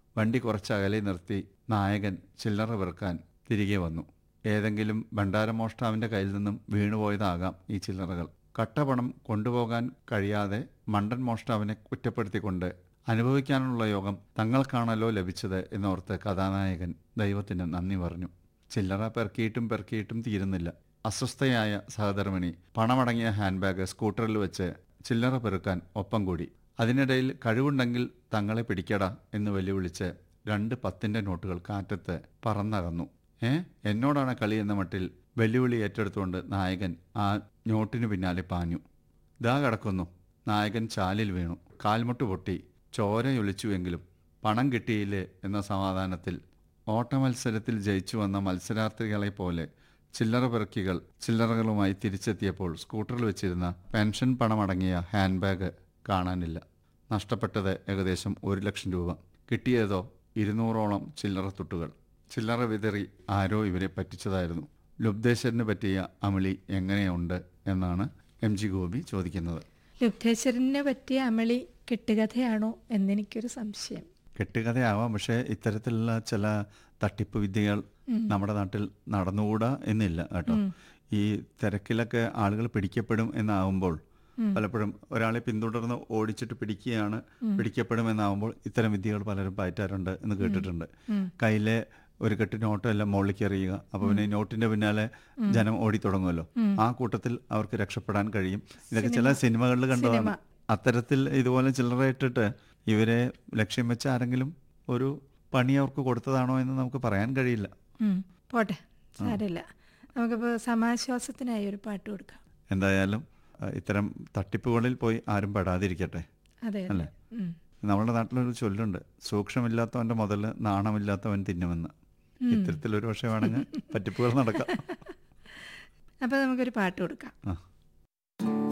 വണ്ടി കുറച്ചകലെ നിർത്തി നായകൻ ചില്ലറ പെറുക്കാൻ തിരികെ വന്നു. ഏതെങ്കിലും ഭണ്ഡാരമോഷ്ടാവിൻ്റെ കയ്യിൽ നിന്നും വീണുപോയതാകാം ഈ ചില്ലറകൾ. കട്ടപണം കൊണ്ടുപോകാൻ കഴിയാതെ മണ്ടൻ മോഷ്ടാവിനെ കുറ്റപ്പെടുത്തിക്കൊണ്ട് അനുഭവിക്കാനുള്ള യോഗം തങ്ങൾക്കാണല്ലോ ലഭിച്ചത് എന്നോർത്ത് കഥാനായകൻ ദൈവത്തിന് നന്ദി പറഞ്ഞു. ചില്ലറ പെറുക്കിയിട്ടും തീരുന്നില്ല. അസ്വസ്ഥയായ സഹധർമ്മിണി പണമടങ്ങിയ ഹാൻഡ് ബാഗ് സ്കൂട്ടറിൽ വെച്ച് ചില്ലറ പെറുക്കാൻ ഒപ്പം കൂടി. അതിനിടയിൽ കഴിവുണ്ടെങ്കിൽ തങ്ങളെ പിടിക്കടാ എന്ന് വെല്ലുവിളിച്ച് 2 10 നോട്ടുകൾ കാറ്റത്ത് പറന്നകന്നു. എന്നോടാണ് കളി എന്ന മട്ടിൽ വെല്ലുവിളി ഏറ്റെടുത്തുകൊണ്ട് നായകൻ ആ നോട്ടിനു പിന്നാലെ പാഞ്ഞു. ദാ കിടക്കുന്നു. നായകൻ ചാലിൽ വീണു. കാൽമുട്ട് പൊട്ടി ചോരയൊലിച്ചുവെങ്കിലും പണം കിട്ടിയില്ലേ എന്ന സമാധാനത്തിൽ ഓട്ടമത്സരത്തിൽ ജയിച്ചു വന്ന മത്സരാർത്ഥികളെ പോലെ ചില്ലറ പെറുക്കികൾ ചില്ലറകളുമായി തിരിച്ചെത്തിയപ്പോൾ സ്കൂട്ടറിൽ വെച്ചിരുന്ന പെൻഷൻ പണമടങ്ങിയ ഹാൻഡ് ബാഗ് കാണാനില്ല. നഷ്ടപ്പെട്ടത് ഏകദേശം 1 ലക്ഷം രൂപ. കിട്ടിയതോ 200ഓളം ചില്ലറ തുട്ടുകൾ. ചില്ലറ വിതറി ആരോ ഇവരെ പറ്റിച്ചതായിരുന്നു. ലുബ്ധേശ്വരന് പറ്റിയ അമളി എങ്ങനെയുണ്ട് എന്നാണ് MG ഗോപി ചോദിക്കുന്നത്. ലുബ്ധേശ്വരന് പറ്റിയ അമളി കെട്ടുകഥയാണോ എന്നെനിക്കൊരു സംശയം. കെട്ടുകഥയാവാം, പക്ഷേ ഇത്തരത്തിലുള്ള ചില തട്ടിപ്പ് വിദ്യകൾ നമ്മുടെ നാട്ടിൽ നടന്നുകൂടാ എന്നില്ല കേട്ടോ. ഈ തിരക്കിലൊക്കെ ആളുകൾ പിടിക്കപ്പെടും എന്നാവുമ്പോൾ പലപ്പോഴും ഒരാളെ പിന്തുടർന്ന് ഓടിച്ചിട്ട് പിടിക്കപ്പെടും എന്നാവുമ്പോൾ ഇത്തരം വിദ്യകൾ പലരും പയറ്റാറുണ്ട് എന്ന് കേട്ടിട്ടുണ്ട്. കയ്യിലെ ഒരു കെട്ട് നോട്ടെല്ലാം മുകളിലേക്ക് എറിയുക. അപ്പോൾ പിന്നെ നോട്ടിന്റെ പിന്നാലെ ജനം ഓടിത്തുടങ്ങുമല്ലോ. ആ കൂട്ടത്തിൽ അവർക്ക് രക്ഷപ്പെടാൻ കഴിയും. ഇതൊക്കെ ചില സിനിമകളിൽ കണ്ടതാണ്. അത്തരത്തിൽ ഇതുപോലെ ചില്ലറ ഇട്ടിട്ട് ഇവരെ ലക്ഷ്യം വെച്ച് ആരെങ്കിലും ഒരു പണി അവർക്ക് കൊടുത്തതാണോ എന്ന് നമുക്ക് പറയാൻ കഴിയില്ല. പോട്ടെ, സാരമില്ല. നമുക്കിപ്പോൾ സമാശ്വാസത്തിനായി ഒരു പാട്ട് കൊടുക്കാം. എന്തായാലും ഇത്തരം തട്ടിപ്പുകളിൽ പോയി ആരും പെടാതിരിക്കട്ടെ, അല്ലേ? നമ്മുടെ നാട്ടിലൊരു ചൊല്ലുണ്ട്, സൂക്ഷ്മമില്ലാത്തവന്റെ മുതൽ നാണമില്ലാത്തവൻ തിന്നുമെന്ന്. ഇത്തരത്തിലൊരു പക്ഷേ വേണമെങ്കിൽ പറ്റിപ്പുകൾ നടക്കാം. അപ്പോൾ നമുക്കൊരു പാട്ട് കൊടുക്കാം.